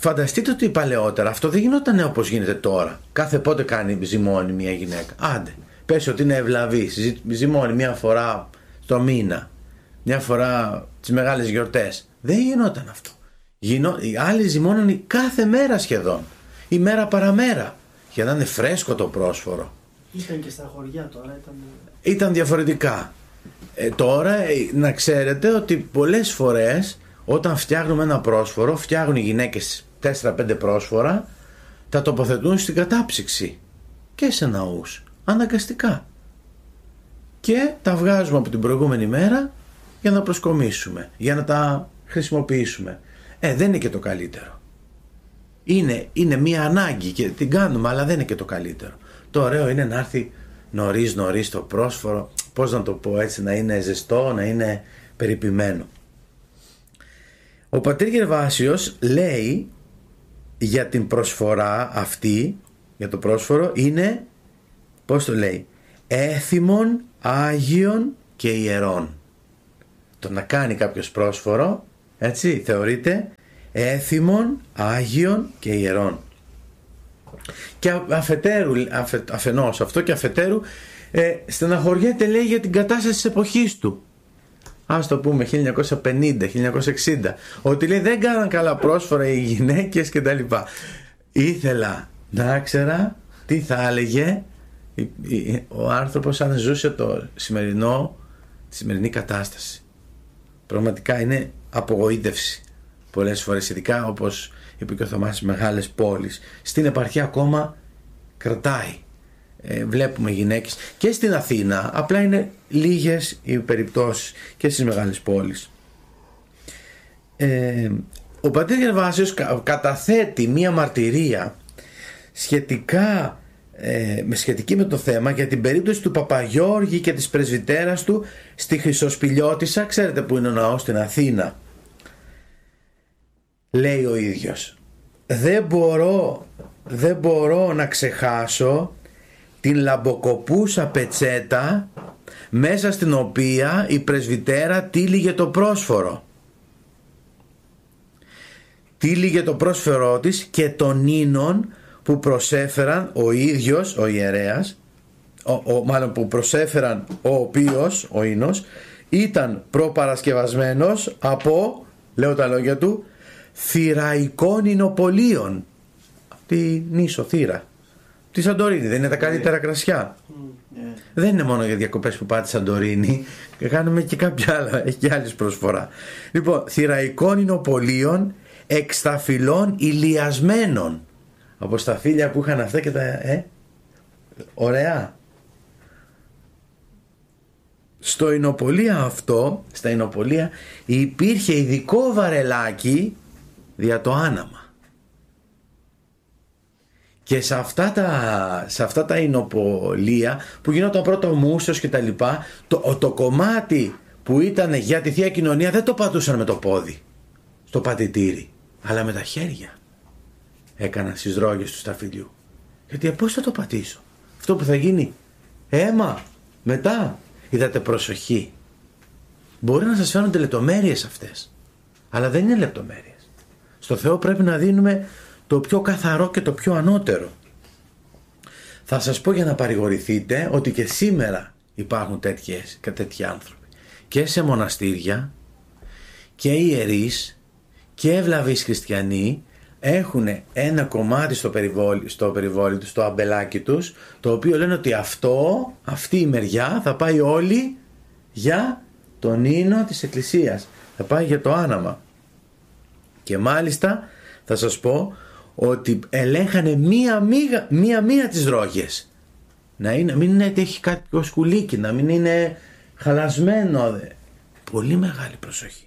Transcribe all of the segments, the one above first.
φανταστείτε ότι παλαιότερα αυτό δεν γινόταν όπως γίνεται τώρα. Κάθε πότε κάνει ζυμώνει μια γυναίκα. Άντε, πες ότι είναι ευλαβής, ζυμώνει μια φορά το μήνα, μια φορά τις μεγάλες γιορτές. Δεν γινόταν αυτό. Οι άλλοι ζυμώνουν κάθε μέρα σχεδόν, η μέρα παραμέρα, για να είναι φρέσκο το πρόσφορο. Ήταν και στα χωριά τώρα, ήταν διαφορετικά. Τώρα να ξέρετε ότι πολλές φορές όταν φτιάχνουμε ένα πρόσφορο, φτιάχνουν οι γυναίκες 4-5 πρόσφορα, τα τοποθετούν στην κατάψυξη και σε ναούς, αναγκαστικά, και τα βγάζουμε από την προηγούμενη μέρα για να προσκομίσουμε, για να τα χρησιμοποιήσουμε. Δεν είναι και το καλύτερο. Είναι μια ανάγκη και την κάνουμε, αλλά δεν είναι και το καλύτερο. Το ωραίο είναι να έρθει νωρίς το πρόσφορο, πώς να το πω έτσι, να είναι ζεστό, να είναι περιποιημένο. Ο πατήρ Γερβάσιος λέει για την προσφορά αυτή, για το πρόσφορο, είναι, πώς το λέει, έθιμον, άγιον και ιερών. Το να κάνει κάποιος πρόσφορο, έτσι, θεωρείται έθιμον, άγιον και ιερών. Και αφενός αυτό και αφετέρου στεναχωριέται, λέει, για την κατάσταση της εποχής του. Ας το πούμε 1950-1960, ότι λέει δεν κάναν καλά πρόσφορα οι γυναίκες και τα λοιπά. Ήθελα να ξέρα τι θα έλεγε ο άνθρωπος αν ζούσε τη σημερινή κατάσταση. Πραγματικά είναι απογοήτευση πολλές φορές, ειδικά όπως είπε και ο Θωμάς, στις μεγάλες πόλεις. Στην επαρχία ακόμα κρατάει. Βλέπουμε γυναίκες και στην Αθήνα, απλά είναι λίγες οι περιπτώσεις, και στις μεγάλες πόλεις. Ο πατήρ Γερβάσιος καταθέτει μία μαρτυρία σχετική με το θέμα για την περίπτωση του Παπαγιώργη και της πρεσβυτέρας του στη Χρυσοσπηλιώτισσα. Ξέρετε που είναι ο ναός στην Αθήνα? Λέει ο ίδιος, δεν μπορώ να ξεχάσω την λαμποκοπούσα πετσέτα μέσα στην οποία η πρεσβυτέρα τύλιγε το πρόσφορο. Τύλιγε το πρόσφορό της και των ίνων που προσέφεραν ο ίδιος ο ιερέας, μάλλον που προσέφεραν ο οποίος ο ίνος ήταν προπαρασκευασμένος από, λέω τα λόγια του, θηραϊκών ινοπολίων. Τη νήσο Θήρα, τη Σαντορίνη, δεν είναι τα καλύτερα κρασιά? Δεν είναι μόνο για διακοπές που πάτε Σαντορίνη, κάνουμε και κάποια άλλα, έχει και άλλες προσφορά. Λοιπόν, θηραϊκών ινοπολίων, εξταφυλών ηλιασμένων, από σταφύλια που είχαν αυτά και τα ωραία. Στο ινοπολία αυτό, στα ινοπολία υπήρχε ειδικό βαρελάκι δια το άναμα. Και σε αυτά τα ινοπολία που γινόταν πρώτα ο μούσος και τα λοιπά, το κομμάτι που ήταν για τη Θεία Κοινωνία δεν το πατούσαν με το πόδι στο πατητήρι, αλλά με τα χέρια έκαναν στις ρόγες του σταφυλιού. Γιατί πώς θα το πατήσω? Αυτό που θα γίνει αίμα μετά. Είδατε, προσοχή, μπορεί να σας φαίνονται λεπτομέρειες αυτές, αλλά δεν είναι λεπτομέρειες. Στο Θεό πρέπει να δίνουμε το πιο καθαρό και το πιο ανώτερο. Θα σας πω για να παρηγορηθείτε ότι και σήμερα υπάρχουν τέτοιοι άνθρωποι και σε μοναστήρια, και ιερείς και ευλαβείς χριστιανοί έχουν ένα κομμάτι στο περιβόλι τους, στο αμπελάκι τους, το οποίο λένε ότι αυτή η μεριά θα πάει όλη για τον ίνο της Εκκλησίας, θα πάει για το άναμα. Και μάλιστα θα σας πω ότι ελέγχανε μία τις ρόγες, μην είναι ότι έχει κάποιο σκουλίκι, να μην είναι χαλασμένο. Πολύ μεγάλη προσοχή.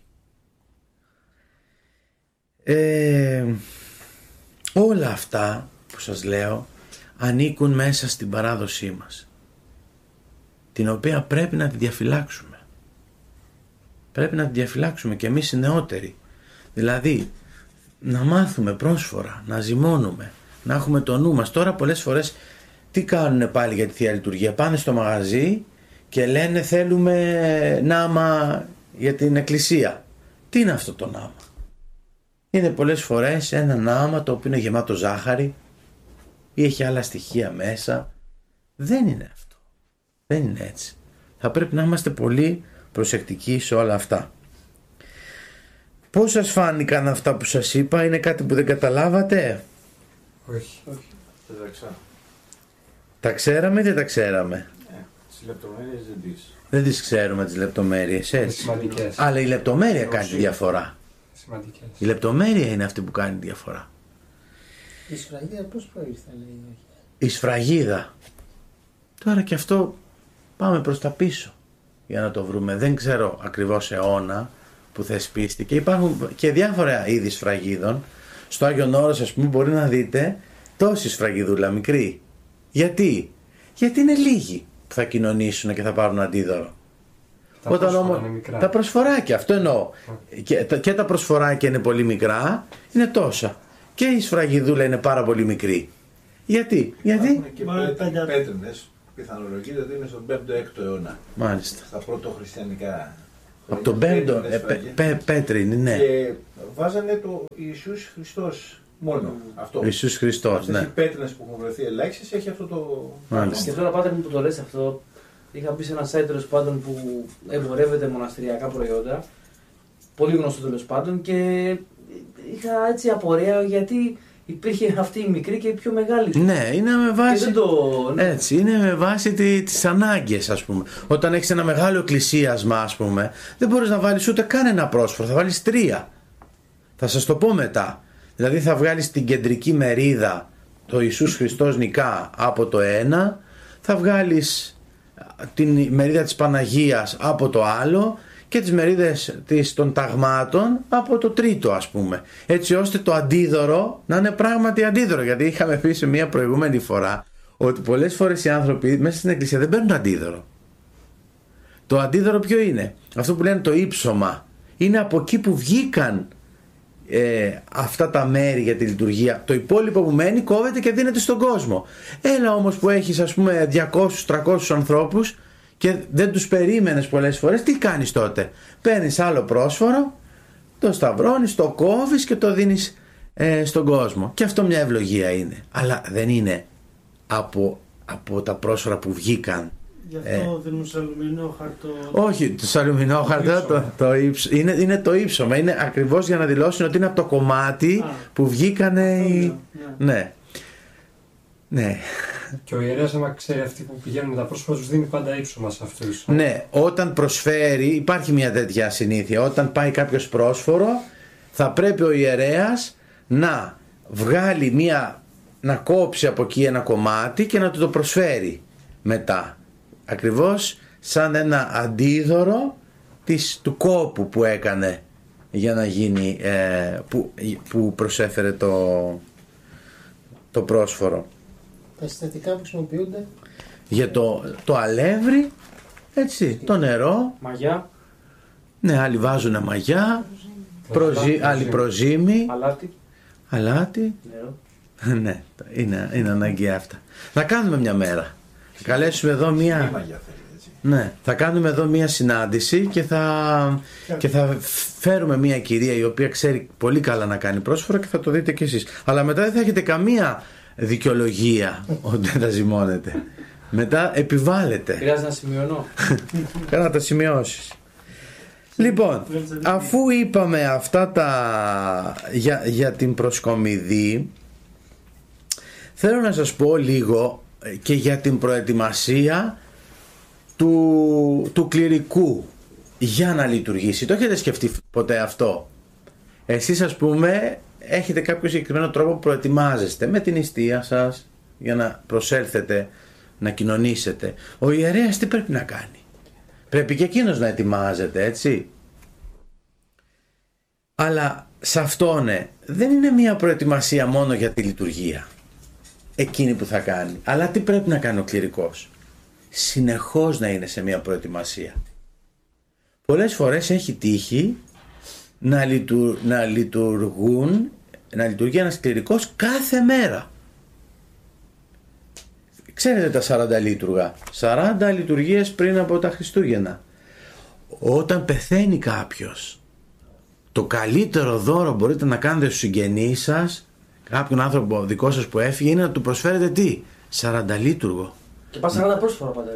Όλα αυτά που σας λέω ανήκουν μέσα στην παράδοσή μας, την οποία πρέπει να τη διαφυλάξουμε. Πρέπει να τη διαφυλάξουμε και εμείς οι νεότεροι. Δηλαδή να μάθουμε πρόσφορα, να ζυμώνουμε, να έχουμε το νου μας. Τώρα πολλές φορές τι κάνουν πάλι για τη Θεία Λειτουργία? Πάνε στο μαγαζί και λένε θέλουμε νάμα για την εκκλησία. Τι είναι αυτό το νάμα? Είναι πολλές φορές ένα ναύμα το οποίο είναι γεμάτο ζάχαρη ή έχει άλλα στοιχεία μέσα. Δεν είναι αυτό. Δεν είναι έτσι. Θα πρέπει να είμαστε πολύ προσεκτικοί σε όλα αυτά. Πώς σας φάνηκαν αυτά που σας είπα? Είναι κάτι που δεν καταλάβατε? Όχι. Δεν τα ξέρω. Τα ξέραμε ή δεν τα ξέραμε? Τις λεπτομέρειες Δεν τις ξέρουμε τις λεπτομέρειες, έτσι. Σημαντικές. Αλλά η λεπτομέρεια κάνει τη διαφορά. Σημαντικές. Η λεπτομέρεια είναι αυτή που κάνει τη διαφορά. Η σφραγίδα πώς προήλθε, λέει? Η σφραγίδα. Τώρα και αυτό πάμε προς τα πίσω για να το βρούμε. Δεν ξέρω ακριβώς αιώνα που θεσπίστηκε. Υπάρχουν και διάφορα είδη σφραγίδων. Στο Άγιον Όρος, ας πούμε, μπορεί να δείτε τόση σφραγιδούλα μικρή. Γιατί? Γιατί είναι λίγοι που θα κοινωνήσουν και θα πάρουν αντίδωρο. Όταν όμως τα προσφοράκια, αυτό εννοώ, και τα προσφοράκια είναι πολύ μικρά, είναι τόσα. Και η σφραγιδούλα είναι πάρα πολύ μικρή. Γιατί? Υπάρχουν και πέτρινες, πιθανολογείται ότι είναι στον 5ο-6ο αιώνα. Μάλιστα. Στα πρωτοχριστιανικά. Από τον 5ο, πέτρινη, ναι. Και βάζανε το Ιησούς Χριστός μόνο. Αυτό. Ιησούς Χριστός, ναι. Οι πέτρινες που έχουν βρεθεί ελάχιστες έχει αυτό το. Μάλιστα. Και τώρα, πάτερ μου, που το λες αυτό, είχα μπει σε ένα site τέλος πάντων που εμπορεύεται μοναστηριακά προϊόντα, πολύ γνωστό τέλος πάντων, και είχα έτσι απορία γιατί υπήρχε αυτή η μικρή και η πιο μεγάλη. Ναι, είναι με βάση. Ναι. Έτσι, είναι με βάση τις ανάγκες, ας πούμε. Όταν έχεις ένα μεγάλο εκκλησίασμα, ας πούμε, δεν μπορείς να βάλεις ούτε καν ένα πρόσφορο, θα βάλεις 3. Θα σας το πω μετά. Δηλαδή θα βγάλεις την κεντρική μερίδα, το Ιησούς Χριστός νικά, από το ένα, θα βγάλεις την μερίδα της Παναγίας από το άλλο και τις μερίδες των ταγμάτων από το τρίτο, ας πούμε, έτσι ώστε το αντίδωρο να είναι πράγματι αντίδωρο. Γιατί είχαμε πει σε μια προηγούμενη φορά ότι πολλές φορές οι άνθρωποι μέσα στην εκκλησία δεν παίρνουν αντίδωρο. Το αντίδωρο ποιο είναι? Αυτό που λένε το ύψωμα. Είναι από εκεί που βγήκαν αυτά τα μέρη για τη λειτουργία. Το υπόλοιπο που μένει κόβεται και δίνεται στον κόσμο. Έλα όμως που έχεις, ας πούμε, 200-300 ανθρώπους και δεν τους περίμενες πολλές φορές, τι κάνεις τότε? Παίρνεις άλλο πρόσφορο, το σταυρώνεις, το κόβεις και το δίνεις στον κόσμο. Και αυτό μια ευλογία είναι. Αλλά δεν είναι από τα πρόσφορα που βγήκαν. Γι' αυτό δίνουν σε αλουμινόχαρτο. Όχι, το αλουμινόχαρτο είναι το ύψωμα. Είναι ακριβώς για να δηλώσουν ότι είναι από το κομμάτι που βγήκανε οι... Ναι. Ναι. Και ο ιερέας, άμα ξέρει αυτοί που πηγαίνουν τα πρόσωπα, τους δίνει πάντα ύψωμα σε αυτούς. Ναι, όταν προσφέρει, υπάρχει μια τέτοια συνήθεια. Όταν πάει κάποιος πρόσφορο, θα πρέπει ο ιερέας να βγάλει να κόψει από εκεί ένα κομμάτι και να του το προσφέρει μετά. Ακριβώς σαν ένα αντίδωρο του κόπου που έκανε για να γίνει, που προσέφερε το πρόσφορο. Τα συστατικά που χρησιμοποιούνται Για το αλεύρι, έτσι, το νερό. Μαγιά. Ναι, άλλοι βάζουν μαγιά, άλλοι προζύμι, αλάτι. Νερό. Ναι, είναι αναγκαία αυτά. Θα κάνουμε μια μέρα. Θα καλέσουμε εδώ θα κάνουμε εδώ μια συνάντηση και θα φέρουμε μια κυρία η οποία ξέρει πολύ καλά να κάνει πρόσφορα και θα το δείτε κι εσείς. Αλλά μετά δεν θα έχετε καμία δικαιολογία ότι δεν τα ζυμώνετε. Μετά επιβάλλετε. Χρειάζεται να σημειώνω. Κάνα τα σημειώσεις. Λοιπόν, αφού είπαμε αυτά για την προσκομιδή, θέλω να σας πω λίγο και για την προετοιμασία του κληρικού για να λειτουργήσει. Το έχετε σκεφτεί ποτέ αυτό? Εσείς, ας πούμε, έχετε κάποιο συγκεκριμένο τρόπο που προετοιμάζεστε με την νηστεία σας για να προσέλθετε, να κοινωνήσετε. Ο ιερέας τι πρέπει να κάνει? Πρέπει και εκείνος να ετοιμάζεται, έτσι. Αλλά σε αυτό, ναι, δεν είναι μια προετοιμασία μόνο για τη λειτουργία εκείνη που θα κάνει. Αλλά τι πρέπει να κάνει ο κληρικός? Συνεχώς να είναι σε μια προετοιμασία. Πολλές φορές έχει τύχει να λειτουργεί ένας κληρικός κάθε μέρα. Ξέρετε τα 40 λειτουργά, 40 λειτουργίες πριν από τα Χριστούγεννα. Όταν πεθαίνει κάποιος, το καλύτερο δώρο μπορείτε να κάνετε στους συγγενείς σας, κάποιον άνθρωπο δικό σας που έφυγε, είναι να του προσφέρετε τι? 40 λίτουργο. Και πας 40 πρόσφορα πάντα,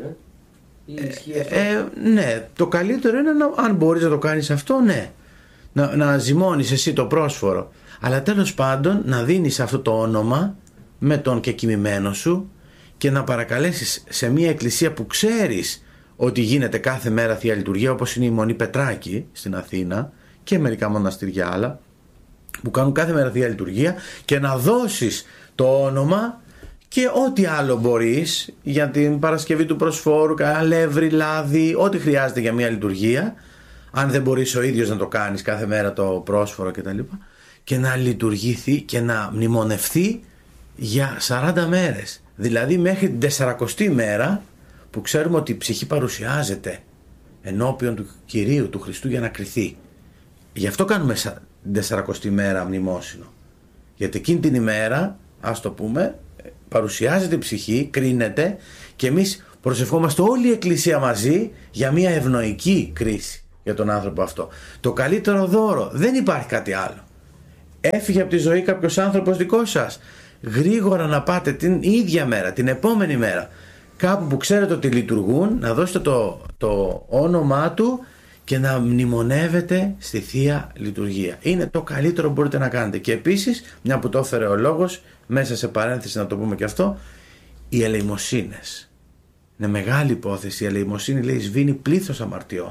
Ναι, το καλύτερο είναι αν μπορείς να το κάνεις αυτό, ναι. Να ζυμώνεις εσύ το πρόσφορο. Αλλά τέλος πάντων να δίνεις αυτό το όνομα με τον κεκοιμημένο σου και να παρακαλέσεις σε μια εκκλησία που ξέρεις ότι γίνεται κάθε μέρα Θεία Λειτουργία, όπως είναι η Μονή Πετράκη στην Αθήνα και μερικά μοναστηριά άλλα που κάνουν κάθε μέρα Θεία Λειτουργία, και να δώσεις το όνομα και ό,τι άλλο μπορείς για την Παρασκευή του προσφόρου, αλεύρι, λάδι, ό,τι χρειάζεται για μια λειτουργία, αν δεν μπορείς ο ίδιος να το κάνεις κάθε μέρα το πρόσφορο κτλ, και να λειτουργηθεί και να μνημονευτεί για 40 μέρες, δηλαδή μέχρι την 40η μέρα που ξέρουμε ότι η ψυχή παρουσιάζεται ενώπιον του Κυρίου, του Χριστού, για να κριθεί. Γι' αυτό κάνουμε την 40η μέρα μνημόσυνο, γιατί εκείνη την ημέρα, ας το πούμε, παρουσιάζεται η ψυχή, κρίνεται, και εμείς προσευχόμαστε όλη η Εκκλησία μαζί για μια ευνοϊκή κρίση για τον άνθρωπο αυτό. Το καλύτερο δώρο, δεν υπάρχει κάτι άλλο. Έφυγε από τη ζωή κάποιος άνθρωπος δικός σας, γρήγορα να πάτε την ίδια μέρα, την επόμενη μέρα, κάπου που ξέρετε ότι λειτουργούν, να δώσετε το όνομά του και να μνημονεύετε στη Θεία Λειτουργία. Είναι το καλύτερο που μπορείτε να κάνετε. Και επίσης, μια που το έφερε ο λόγος, μέσα σε παρένθεση να το πούμε και αυτό, οι ελεημοσύνες. Είναι μεγάλη υπόθεση. Η ελεημοσύνη, λέει, σβήνει πλήθος αμαρτιών.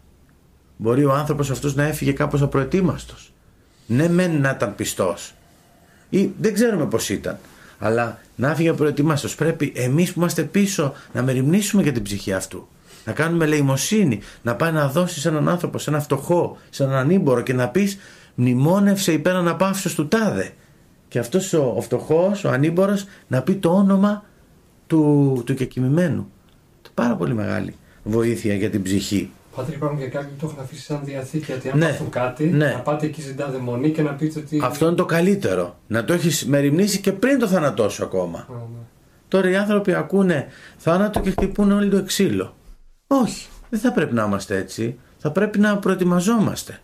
Μπορεί ο άνθρωπος αυτός να έφυγε κάπως απροετοίμαστος. Ναι, μεν να ήταν πιστός, ή δεν ξέρουμε πώς ήταν, αλλά να έφυγε απροετοίμαστος. Πρέπει εμείς που είμαστε πίσω να μεριμνήσουμε για την ψυχή αυτού. Να κάνουμε ελεημοσύνη, να πάει να δώσει σε έναν άνθρωπο, σε έναν φτωχό, σε έναν ανήμπορο, και να πεις μνημόνευσε υπέρ αναπαύσεως του τάδε. Και αυτός ο φτωχός, ο ανήμπορος, να πει το όνομα του κεκοιμημένου. Πάρα πολύ μεγάλη βοήθεια για την ψυχή. Πάτερ, υπάρχουν και κάποιοι που το έχουν αφήσει σαν διαθήκη, γιατί αν πάθουν κάτι, να πάτε εκεί ζητάτε μονή και να πείτε ότι... Αυτό είναι το καλύτερο. Να το έχεις μεριμνήσει και πριν το θάνατό σου ακόμα. Τώρα οι άνθρωποι ακούνε θάνατο και χτυπούν όλοι το ξύλο. Όχι, δεν θα πρέπει να είμαστε έτσι. Θα πρέπει να προετοιμαζόμαστε.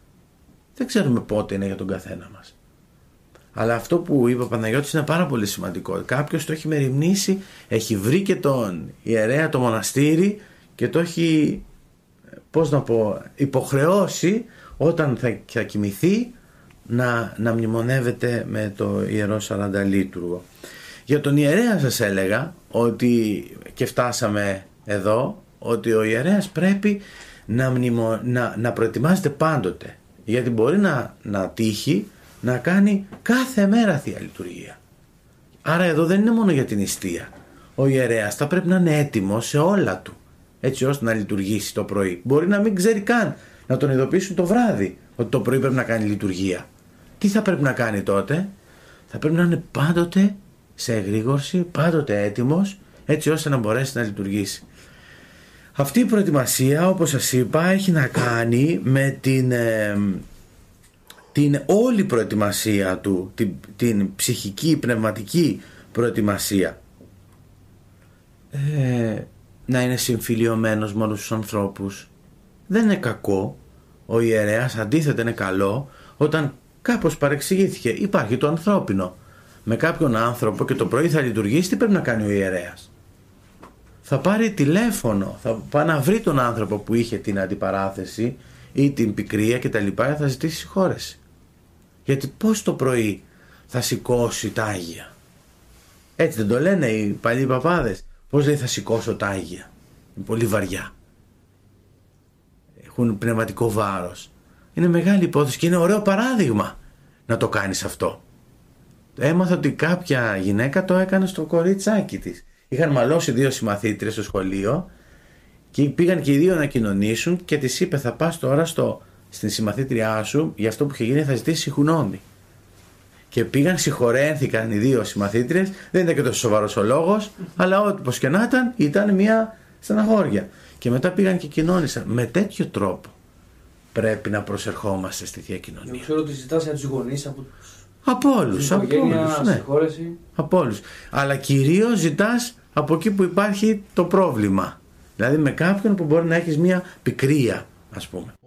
Δεν ξέρουμε πότε είναι για τον καθένα μας. Αλλά αυτό που είπε ο Παναγιώτης είναι πάρα πολύ σημαντικό. Κάποιος το έχει μεριμνήσει, έχει βρει και τον ιερέα, το μοναστήρι, και το έχει, πώς να πω, υποχρεώσει όταν θα κοιμηθεί να μνημονεύεται με το Ιερό 40 Λίτουργο. Για τον ιερέα σας έλεγα ότι, και φτάσαμε εδώ, ότι ο ιερέας πρέπει να προετοιμάζεται πάντοτε, γιατί μπορεί να τύχει να κάνει κάθε μέρα Θεία Λειτουργία. Άρα εδώ δεν είναι μόνο για την νηστεία. Ο ιερέας θα πρέπει να είναι έτοιμος σε όλα του, έτσι ώστε να λειτουργήσει το πρωί. Μπορεί να μην ξέρει καν, να τον ειδοποιήσουν το βράδυ ότι το πρωί πρέπει να κάνει λειτουργία. Τι θα πρέπει να κάνει τότε? Θα πρέπει να είναι πάντοτε σε εγρήγορση, πάντοτε έτοιμος, έτσι ώστε να μπορέσει να λειτουργήσει. Αυτή η προετοιμασία, όπως σας είπα, έχει να κάνει με την όλη προετοιμασία του, την ψυχική, πνευματική προετοιμασία. Να είναι συμφιλιωμένος με όλους τους ανθρώπους. Δεν είναι κακό. Ο ιερέας αντίθετα είναι καλό όταν κάπως παρεξηγήθηκε. Υπάρχει το ανθρώπινο. Με κάποιον άνθρωπο και το πρωί θα λειτουργήσει, τι πρέπει να κάνει ο ιερέας? Θα πάρει τηλέφωνο, θα πάει να βρει τον άνθρωπο που είχε την αντιπαράθεση ή την πικρία και τα λοιπά, θα ζητήσει συγχώρεση. Γιατί πώς το πρωί θα σηκώσει τα Άγια? Έτσι δεν το λένε οι παλιοί παπάδες? Πώς λέει θα σηκώσω τα Άγια? Είναι πολύ βαριά. Έχουν πνευματικό βάρος. Είναι μεγάλη υπόθεση και είναι ωραίο παράδειγμα να το κάνεις αυτό. Έμαθα ότι κάποια γυναίκα το έκανε στο κοριτσάκι της. Είχαν μαλώσει 2 συμμαθήτριες στο σχολείο και πήγαν και οι 2 να κοινωνήσουν και της είπε θα πας τώρα στην συμμαθήτριά σου για αυτό που είχε γίνει, θα ζητήσει συγγνώμη. Και πήγαν, συγχωρέθηκαν οι 2 συμμαθήτριες, δεν ήταν και τόσο σοβαρός ο λόγος, αλλά όπως και να ήταν μια στεναχώρια. Και μετά πήγαν και κοινώνησαν. Με τέτοιο τρόπο πρέπει να προσερχόμαστε στη Θεία Κοινωνία. Εγώ ξέρω ότι ζητάς για τους γονείς από όλους, ναι. Από όλους. Αλλά κυρίως ζητάς από εκεί που υπάρχει το πρόβλημα. Δηλαδή με κάποιον που μπορεί να έχεις μια πικρία, ας πούμε.